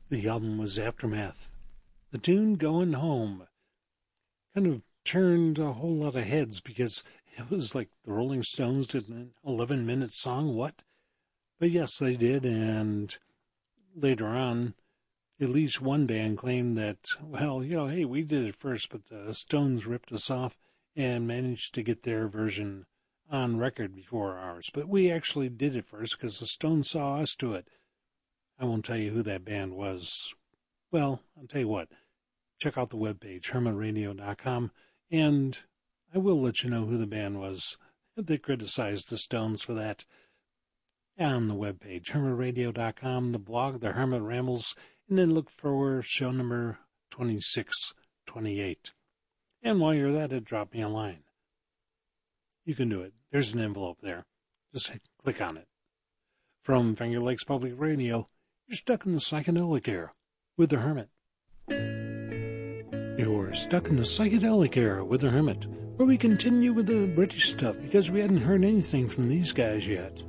The album was Aftermath. The tune Going Home kind of turned a whole lot of heads because it was like the Rolling Stones did an 11-minute song. What? But yes, they did, and later on, at least one band claimed that, well, hey, we did it first, but the Stones ripped us off and managed to get their version on record before ours. But we actually did it first because the Stones saw us do it. I won't tell you who that band was. Well, I'll tell you what. Check out the webpage, hermitradio.com, and I will let you know who the band was that criticized the Stones for that. On the webpage, hermitradio.com, the blog, The Hermit Rambles, and then look for show number 2628. And while you're at it, drop me a line. You can do it. There's an envelope there. Just click on it. From Finger Lakes Public Radio, you're stuck in the psychedelic era with The Hermit. You're stuck in the psychedelic era with The Hermit, where we continue with the British stuff because we hadn't heard anything from these guys yet.